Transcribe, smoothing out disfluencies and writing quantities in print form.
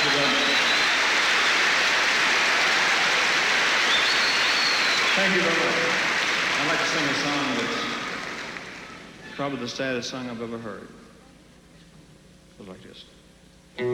you very much. Thank you very much. I'd like to sing a song that's probably the saddest song I've ever heard. It goes like this.